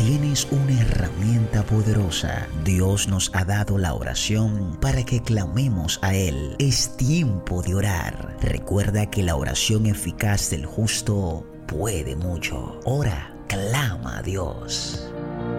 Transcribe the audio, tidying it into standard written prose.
tienes una herramienta poderosa. Dios nos ha dado la oración para que clamemos a Él. Es tiempo de orar. Recuerda que la oración eficaz del justo puede mucho. Ora, clama a Dios.